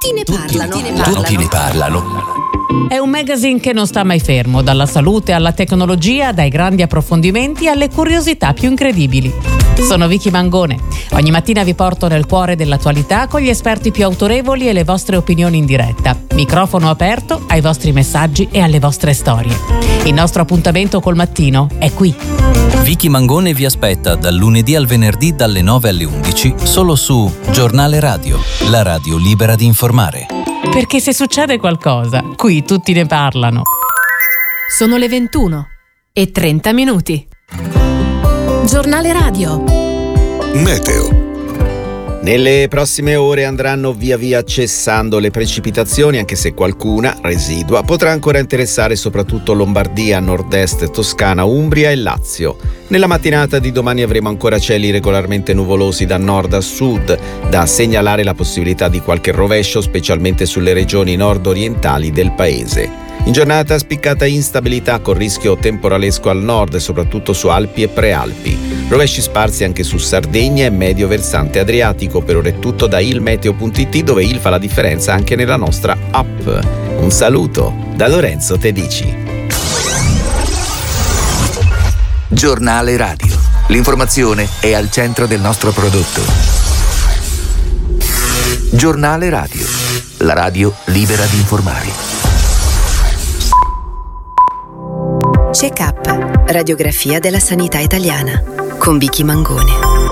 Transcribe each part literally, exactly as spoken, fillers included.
Tutti ne parlano. Tutti ne parlano. Tutti ne parlano. È un magazine che non sta mai fermo, dalla salute alla tecnologia, dai grandi approfondimenti alle curiosità più incredibili. Sono Vicky Mangone. Ogni mattina vi porto nel cuore dell'attualità con gli esperti più autorevoli e le vostre opinioni in diretta. Microfono aperto ai vostri messaggi e alle vostre storie. Il nostro appuntamento col mattino è qui. Vicky Mangone vi aspetta dal lunedì al venerdì dalle nove alle undici solo su Giornale Radio, la radio libera di informare. Perché se succede qualcosa, qui tutti ne parlano. Sono le ventuno e trenta minuti. Giornale Radio. Meteo. Nelle prossime ore andranno via via cessando le precipitazioni, anche se qualcuna, residua, potrà ancora interessare soprattutto Lombardia, nord-est, Toscana, Umbria e Lazio. Nella mattinata di domani avremo ancora cieli regolarmente nuvolosi da nord a sud, da segnalare la possibilità di qualche rovescio, specialmente sulle regioni nord-orientali del paese. In giornata spiccata instabilità con rischio temporalesco al nord, soprattutto su Alpi e Prealpi. Rovesci sparsi anche su Sardegna e medio versante adriatico. Per ora è tutto da ilmeteo punto it, dove il fa la differenza anche nella nostra app. Un saluto da Lorenzo Tedici. Giornale Radio. L'informazione è al centro del nostro prodotto. Giornale Radio. La radio libera di informare. Check-up, radiografia della sanità italiana, con Vicky Mangone.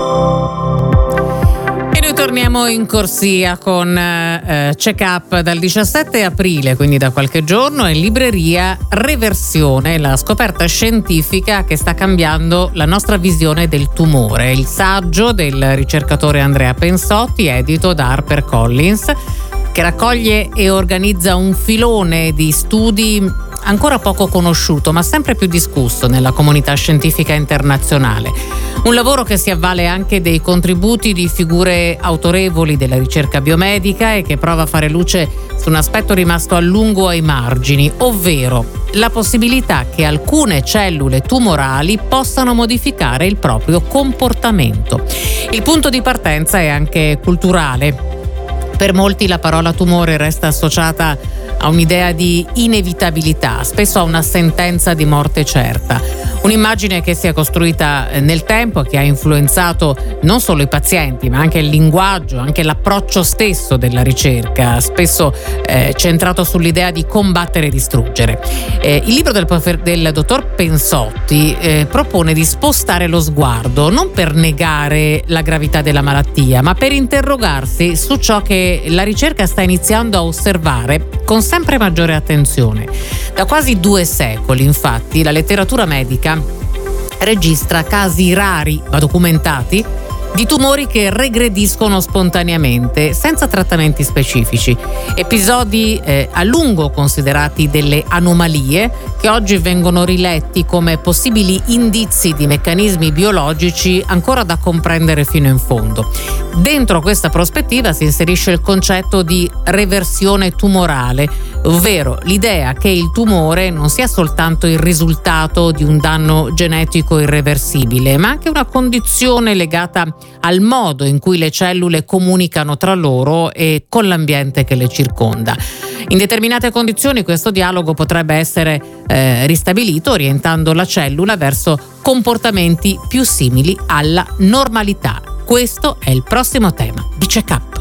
E noi torniamo in corsia con eh, Check-up dal diciassette aprile, quindi da qualche giorno, in libreria Reversione, la scoperta scientifica che sta cambiando la nostra visione del tumore. Il saggio del ricercatore Andrea Pensotti, edito da HarperCollins, che raccoglie e organizza un filone di studi ancora poco conosciuto, ma sempre più discusso nella comunità scientifica internazionale. Un lavoro che si avvale anche dei contributi di figure autorevoli della ricerca biomedica e che prova a fare luce su un aspetto rimasto a lungo ai margini, ovvero la possibilità che alcune cellule tumorali possano modificare il proprio comportamento. Il punto di partenza è anche culturale. Per molti la parola tumore resta associata a un'idea di inevitabilità, spesso a una sentenza di morte certa. Un'immagine che si è costruita nel tempo, che ha influenzato non solo i pazienti, ma anche il linguaggio, anche l'approccio stesso della ricerca, spesso eh, centrato sull'idea di combattere e distruggere. Eh, il libro del, del dottor Pensotti eh, propone di spostare lo sguardo, non per negare la gravità della malattia, ma per interrogarsi su ciò che la ricerca sta iniziando a osservare con sempre maggiore attenzione. Da quasi due secoli, infatti, la letteratura medica registra casi rari ma documentati di tumori che regrediscono spontaneamente, senza trattamenti specifici. Episodi eh, a lungo considerati delle anomalie che oggi vengono riletti come possibili indizi di meccanismi biologici ancora da comprendere fino in fondo. Dentro questa prospettiva si inserisce il concetto di reversione tumorale, ovvero l'idea che il tumore non sia soltanto il risultato di un danno genetico irreversibile, ma anche una condizione legata al modo in cui le cellule comunicano tra loro e con l'ambiente che le circonda. In determinate condizioni questo dialogo potrebbe essere eh, ristabilito, orientando la cellula verso comportamenti più simili alla normalità. Questo è il prossimo tema di Check-up.